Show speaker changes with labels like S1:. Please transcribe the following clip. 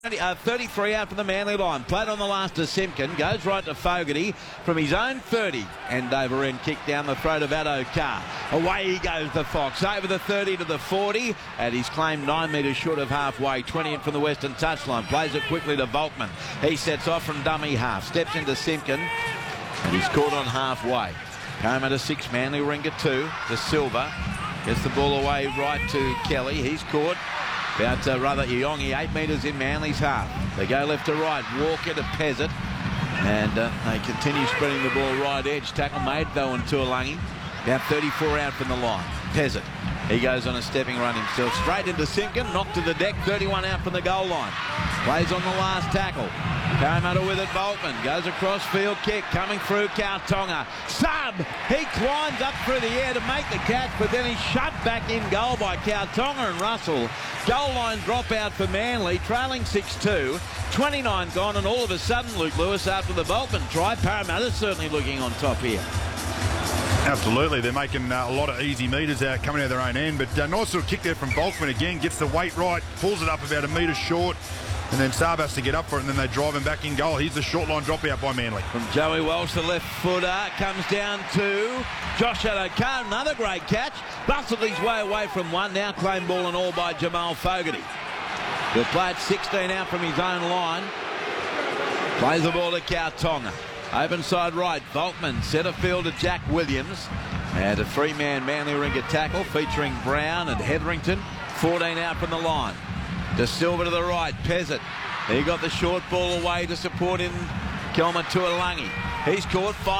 S1: 33 out from the Manly line. Played on the last to Simpkin. Goes right to Fogarty from his own 30. End over end kick down the throat of Addo-Carr. Away he goes, the Fox. Over the 30 to the 40. And he's claimed 9 metres short of halfway. 20 in from the western touchline. Plays it quickly to Volkman. He sets off from dummy half. Steps into Simpkin. And he's caught on halfway. Came at a 6. Manly ring at 2 to Silva. Gets the ball away right to Kelly. He's caught. About rather Iongi, 8 metres in Manly's half. They go left to right. Walker to Pezzett. And they continue spreading the ball right edge. Tackle made though on Tuolangi. About 34 out from the line. Pezzett. He goes on a stepping run himself. Straight into Simpkin. Knocked to the deck. 31 out from the goal line. Plays on the last tackle. Parramatta with it. Volkman goes across field kick. Coming through Kautonga. Sub. He climbs up through the air to make the catch, but then he's shut back in goal by Kautonga and Russell. Goal line dropout for Manly. Trailing 6-2. 29 gone, and all of a sudden, Luke Lewis, after the Volkman try, Parramatta's certainly looking on top here.
S2: Absolutely, they're making a lot of easy metres out coming out of their own end, but nice little kick there from Volkman again, gets the weight right, pulls it up about a metre short, and then Saab has to get up for it, and then they drive him back in goal. Here's the short line dropout by Manly.
S1: From Joey Walsh, the left footer, comes down to Josh Addo-Carr, another great catch, bustled his way away from one, now claimed ball and all by Jamal Fogarty. He'll play it 16 out from his own line, plays the ball to Kautonga. Open side right, Volkman, centre field to Jack Williams. And a 3-man Manly ringer tackle featuring Brown and Hetherington. 14 out from the line. De Silva to the right, Pezzett. He got the short ball away to support in Kelma Tuolangi. He's caught 5.